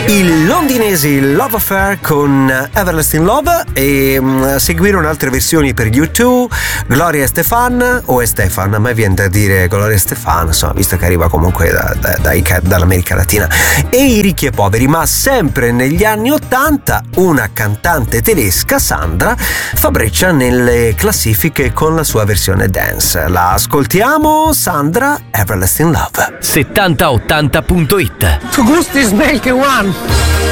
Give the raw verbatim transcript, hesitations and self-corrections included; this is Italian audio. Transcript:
I londinesi Love Affair con Everlasting Love e um, seguirono altre versioni per U due, Gloria Estefan o Estefan, a me viene da dire Gloria Estefan, insomma, visto che arriva comunque da, da, dai, dall'America Latina, e i ricchi e poveri. Ma sempre negli anni ottanta una cantante tedesca, Sandra, fa breccia nelle classifiche con la sua versione dance. La ascoltiamo, Sandra, Everlasting Love. settanta ottanta punto it. Tu gusti smelke one.